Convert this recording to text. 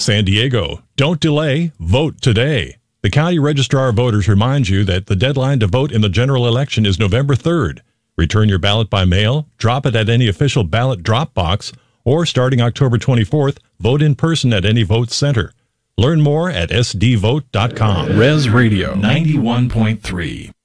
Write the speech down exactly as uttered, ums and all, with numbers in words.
San Diego. Don't delay. Vote today. The County Registrar of Voters reminds you that the deadline to vote in the general election is November third. Return your ballot by mail, drop it at any official ballot drop box, or starting October twenty-fourth, vote in person at any vote center. Learn more at s d vote dot com. Res Radio ninety-one point three.